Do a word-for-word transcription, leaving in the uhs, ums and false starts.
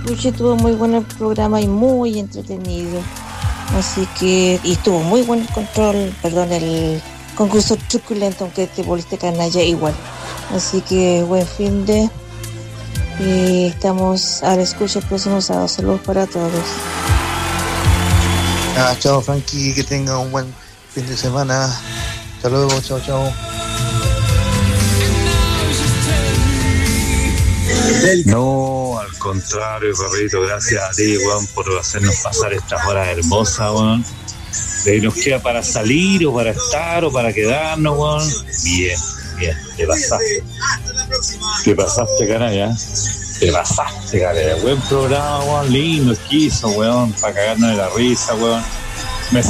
Puchi, tuvo muy bueno el programa y muy entretenido. Así que, y estuvo muy buen el control, perdón, el concurso truculento, aunque te volviste canalla igual. Así que buen fin de... Y estamos a la escucha el próximo sábado. Saludos para todos. Ah, chao Frankie, que tenga un buen fin de semana. Hasta luego, chao, chao. No, al contrario, Corrito, gracias a ti, weón, por hacernos pasar estas horas hermosas, weón. De nos queda para salir, o para estar, o para quedarnos, weón. Bien, bien, te pasaste. Te pasaste, canalla. Te pasaste, canalla. Buen programa, weón, lindo, esquizo, weón, para cagarnos de la risa, weón.